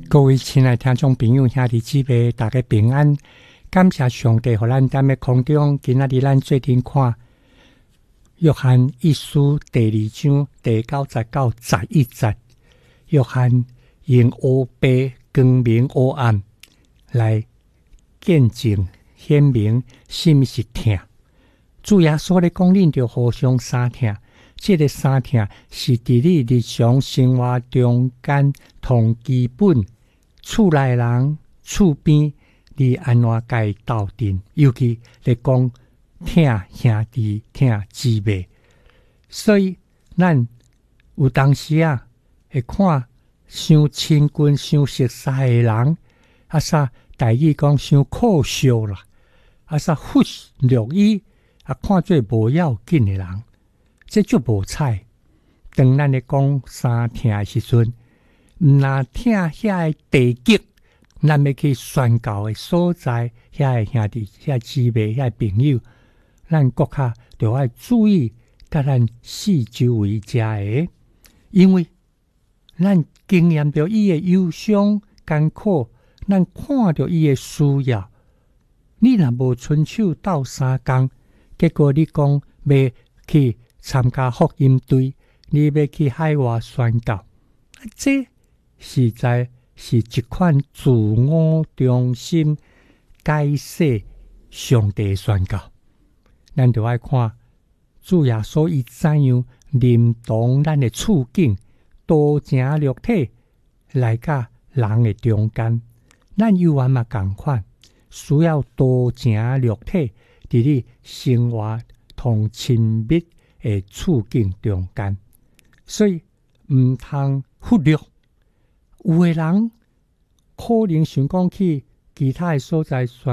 各位亲爱听众朋友、兄弟姊妹，大家平安！感谢上帝，互咱踮咧空中。今仔日咱做阵看约翰一书第2章第99、11节。约翰用黑白光明黑暗来见证显明什么是疼。主耶稣咧讲，恁着互相相疼。这个相疼是伫你日常生活中间同基本厝内人、厝边，你安怎甲伊斗阵？尤其咧讲疼兄弟、疼姊妹，所以咱有当时会看伤亲近、伤熟悉的人，台语讲伤可笑啦，忽略伊，看做无要紧的人，这就无彩。当咱咧讲相疼的时阵，毋若疼遐个地基，咱要去宣教的所在，遐个兄弟、遐姊妹、遐朋友，咱国较着爱注意，甲咱四周围遮个，因为咱经验着伊的忧伤艰苦，咱看着伊的需要。你若无伸手斗相共，结果你讲要去参加福音队，你要去海外宣教，这实在是一款自我中心、改写上帝宣教。咱就爱看主耶稣伊怎样认同咱的处境，道成肉体来甲人的中间。咱犹原嘛同款，需要道成肉体伫你生活同亲密的处境中间，所以毋通忽略。有的人可能想讲去其他的所在宣